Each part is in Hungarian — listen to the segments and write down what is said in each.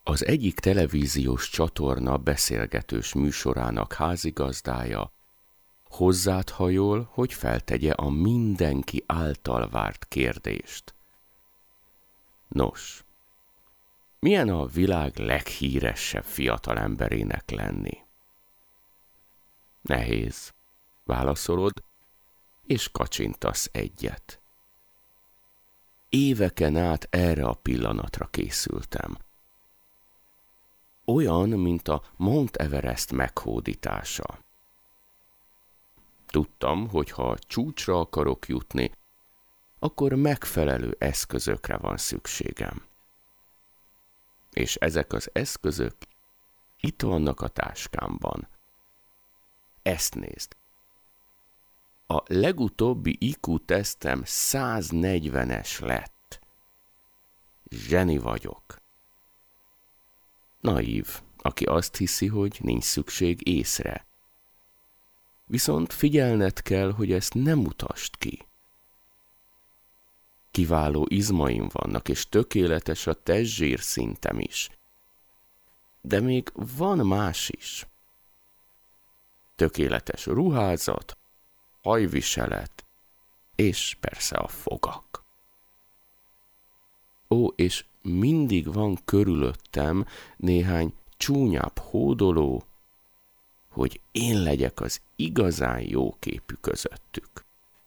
Az egyik televíziós csatorna beszélgetős műsorának házigazdája hozzád hajol, hogy feltegye a mindenki által várt kérdést. Nos, milyen a világ leghíresebb fiatalemberének lenni? Nehéz, válaszolod, és kacsintasz egyet. Éveken át erre a pillanatra készültem. Olyan, mint a Mount Everest meghódítása. Tudtam, hogy ha csúcsra akarok jutni, akkor megfelelő eszközökre van szükségem. És ezek az eszközök itt vannak a táskámban. Ezt nézd. A legutóbbi IQ-tesztem 140-es lett. Zseni vagyok. Naív, aki azt hiszi, hogy nincs szükség észre. Viszont figyelned kell, hogy ezt nem mutasd ki. Kiváló izmaim vannak, és tökéletes a testzsír szintem is. De még van más is. Tökéletes ruházat, hajviselet, és persze a fogak. Ó, és mindig van körülöttem néhány csúnyább hódoló, hogy én legyek az igazán jó képű közöttük.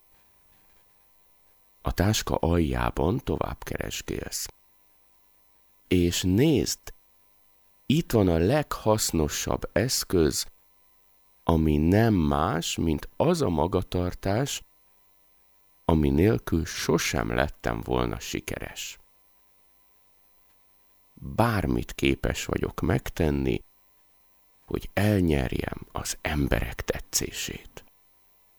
A táska aljában tovább keresgélsz. És nézd, itt van a leghasznosabb eszköz, ami nem más, mint az a magatartás, ami nélkül sosem lettem volna sikeres. Bármit képes vagyok megtenni, hogy elnyerjem az emberek tetszését.